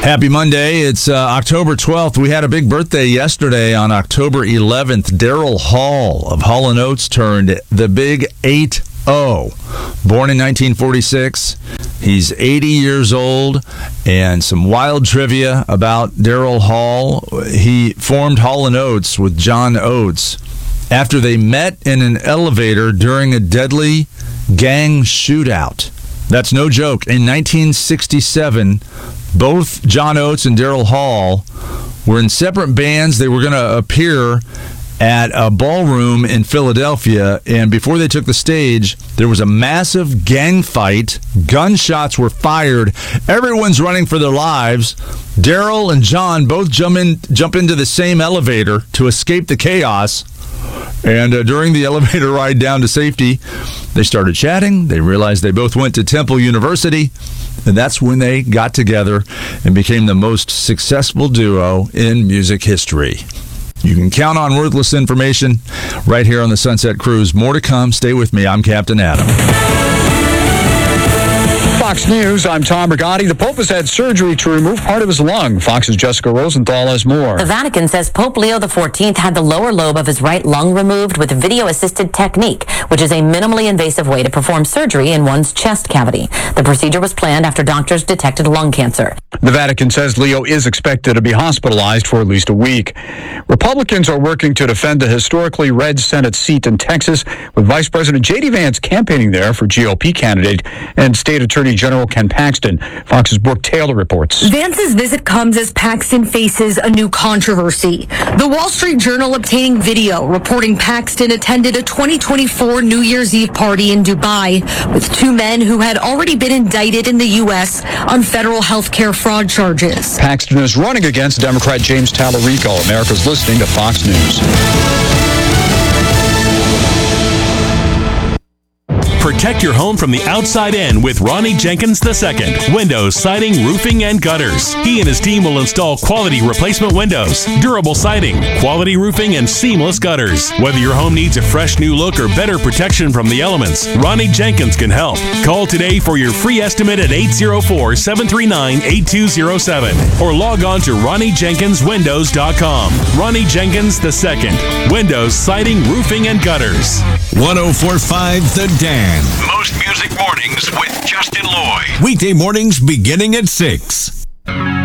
Happy Monday. It's October 12th. We had a big birthday yesterday on October 11th. Daryl Hall of Hall & Oates turned the big 8-0. Born in 1946. He's 80 years old. And some wild trivia about Daryl Hall. He formed Hall & Oates with John Oates after they met in an elevator during a deadly gang shootout. That's no joke. In 1967, both John Oates and Daryl Hall were in separate bands. They were going to appear at a ballroom in Philadelphia, and before they took the stage, there was a massive gang fight. Gunshots were fired. Everyone's running for their lives. Daryl and John both jump into the same elevator to escape the chaos. And during the elevator ride down to safety, they started chatting. They realized they both went to Temple University. And that's when they got together and became the most successful duo in music history. You can count on worthless information right here on the Sunset Cruise. More to come. Stay with me. I'm Captain Adam. Fox News, I'm Tom Rigotti. The Pope has had surgery to remove part of his lung. Fox's Jessica Rosenthal has more. The Vatican says Pope Leo XIV had the lower lobe of his right lung removed with video-assisted technique, which is a minimally invasive way to perform surgery in one's chest cavity. The procedure was planned after doctors detected lung cancer. The Vatican says Leo is expected to be hospitalized for at least a week. Republicans are working to defend the historically red Senate seat in Texas, with Vice President J.D. Vance campaigning there for GOP candidate and State Attorney General Ken Paxton. Fox's Brooke Taylor reports. Vance's visit comes as Paxton faces a new controversy. The Wall Street Journal obtaining video reporting Paxton attended a 2024 New Year's Eve party in Dubai with two men who had already been indicted in the U.S. on federal health care fraud charges. Paxton is running against Democrat James Tallarico. America's listening to Fox News. Protect your home from the outside in with Ronnie Jenkins II. Windows, siding, roofing, and gutters. He and his team will install quality replacement windows, durable siding, quality roofing, and seamless gutters. Whether your home needs a fresh new look or better protection from the elements, Ronnie Jenkins can help. Call today for your free estimate at 804-739-8207 or log on to RonnieJenkinsWindows.com. Ronnie Jenkins II. Windows, siding, roofing, and gutters. 104.5 The Dan. Most music mornings with Justin Lloyd. Weekday mornings beginning at 6.